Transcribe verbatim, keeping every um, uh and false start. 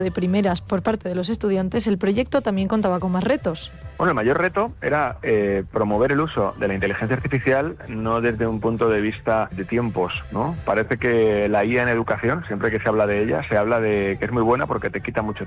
de primeras por parte de los estudiantes, el proyecto también contaba con más retos. Bueno, el mayor reto era eh, promover el uso de la inteligencia artificial no desde un punto de vista de tiempos, ¿no? Parece que la I A en educación, siempre que se habla de ella, se habla de que es muy buena porque te quita mucho